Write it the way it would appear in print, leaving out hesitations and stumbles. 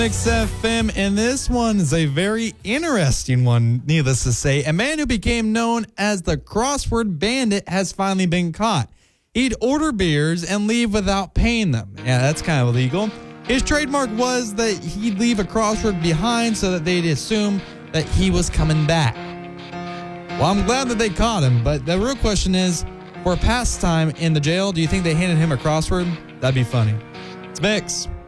XFM, and this one is a very interesting one, needless to say. A man who became known as the Crossword Bandit has finally been caught. He'd order beers and leave without paying them. Yeah, that's kind of illegal. His trademark was that he'd leave a crossword behind so that they'd assume that he was coming back. Well, I'm glad that they caught him, but the real question is, for pastime in the jail, do you think they handed him a crossword? That'd be funny. It's Mix.